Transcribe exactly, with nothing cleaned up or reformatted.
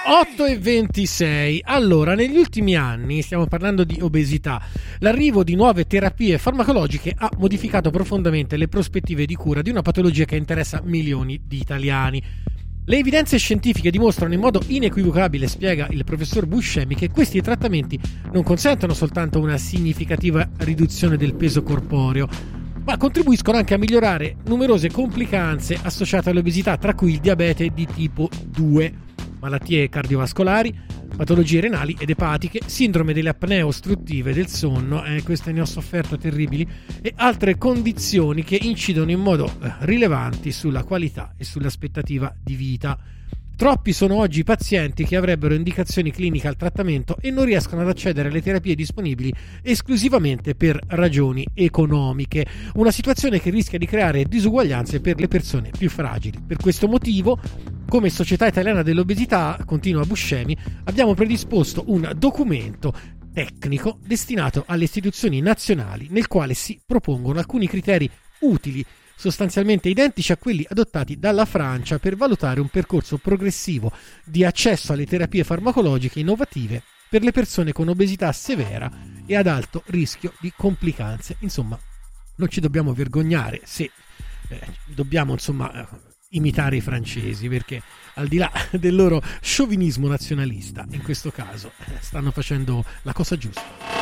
otto e ventisei. Allora, negli ultimi anni, stiamo parlando di obesità, l'arrivo di nuove terapie farmacologiche ha modificato profondamente le prospettive di cura di una patologia che interessa milioni di italiani. Le evidenze scientifiche dimostrano in modo inequivocabile, spiega il professor Buscemi, che questi trattamenti non consentono soltanto una significativa riduzione del peso corporeo, ma contribuiscono anche a migliorare numerose complicanze associate all'obesità, tra cui il diabete di tipo due, malattie cardiovascolari, patologie renali ed epatiche, sindrome delle apnee ostruttive del sonno, eh, queste ne ho sofferto terribili, e altre condizioni che incidono in modo eh, rilevante sulla qualità e sull'aspettativa di vita. Troppi sono oggi i pazienti che avrebbero indicazioni cliniche al trattamento e non riescono ad accedere alle terapie disponibili esclusivamente per ragioni economiche, una situazione che rischia di creare disuguaglianze per le persone più fragili. Per questo motivo, come Società Italiana dell'Obesità, continua Buscemi, abbiamo predisposto un documento tecnico destinato alle istituzioni nazionali nel quale si propongono alcuni criteri utili, sostanzialmente identici a quelli adottati dalla Francia, per valutare un percorso progressivo di accesso alle terapie farmacologiche innovative per le persone con obesità severa e ad alto rischio di complicanze. Insomma, non ci dobbiamo vergognare se eh, dobbiamo insomma eh, imitare i francesi, perché al di là del loro sciovinismo nazionalista, in questo caso eh, stanno facendo la cosa giusta.